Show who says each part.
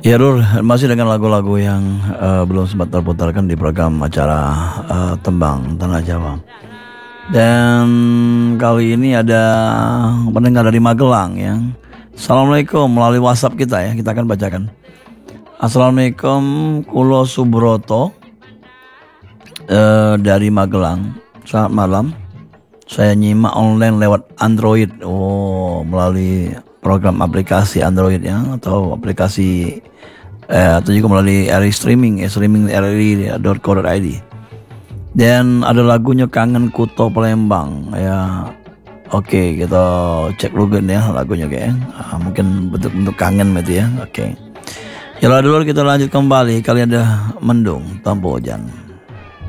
Speaker 1: Ya Rul, masih dengan lagu-lagu yang belum sempat terputarkan di program acara Tembang Tanah Jawa. Dan kali ini ada pendengar dari Magelang ya. Assalamualaikum melalui WhatsApp kita ya, kita akan bacakan. Assalamualaikum Kulo Subroto dari Magelang. Selamat malam. Saya nyimak online lewat Android. Oh, melalui program aplikasi Android ya, atau aplikasi atau juga melalui RI streaming ya, streaming RI.co.id. Dan ada lagunya Kangen Kuto Palembang ya. Oke, kita cek dulu ya lagunya kayak mungkin bentuk kangen gitu ya. Oke. Ya dulu kita lanjut kembali. Kali ada mendung tanpa hujan.